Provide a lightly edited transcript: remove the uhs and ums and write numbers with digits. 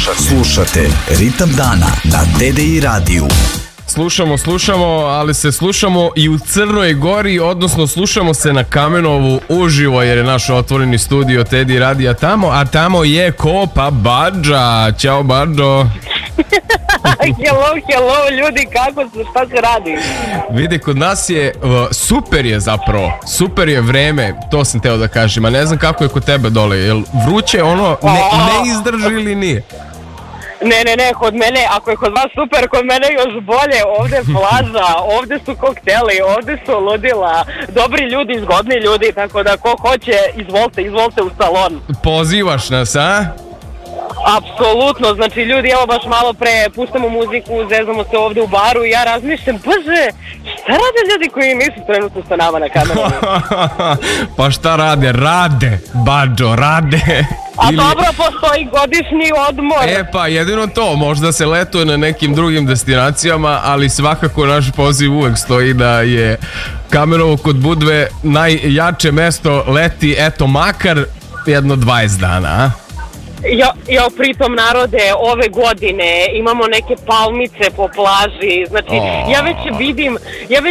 Slušate Ritam dana na TDI radiju. Slušamo, ali se slušamo i u Crnoj Gori, odnosno slušamo se na Kamenovu uživo jer je naš otvoreni studio TDI radija tamo, a tamo je ko? Pa Badža. Ćao Badžo. Hello ljudi, kako se, šta se radi? Vidi, kod nas je, super je vreme, to sam teo da kažem, a ne znam kako je kod tebe dole, jel vruće ono ne izdrži ili nije? Ne, kod mene, ako je kod vas super, kod mene još bolje, ovde je plaža, ovde su kokteli, ovde su ludila, dobri ljudi, zgodni ljudi, tako da ko hoće, izvolite u salon. Pozivaš nas, a? Apsolutno, znači ljudi, evo baš malo pre pustamo muziku, zezamo se ovde u baru i ja razmišljam, bože, šta rade ljudi koji nisu trenutno sa nama na kameru? Pa šta rade? Rade, Badžo, rade. A dobro, postoji godišnji odmor. Pa jedino to, možda se letuje na nekim drugim destinacijama, ali svakako naš poziv uvek stoji da je Kamenovo kod Budve najjače mesto leti, eto makar jedno 20 dana, a? Ja pritom narode, ove godine imamo neke palmice po plaži, znači ja već